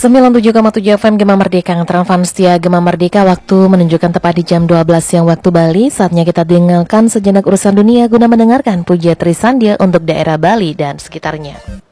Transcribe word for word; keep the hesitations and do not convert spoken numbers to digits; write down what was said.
sembilan puluh tujuh koma tujuh F M Gema Merdeka, Transvan Setia Gema Merdeka. Waktu menunjukkan tepat di jam dua belas siang waktu Bali. Saatnya kita tinggalkan sejenak urusan dunia guna mendengarkan puja Trisandia untuk daerah Bali dan sekitarnya.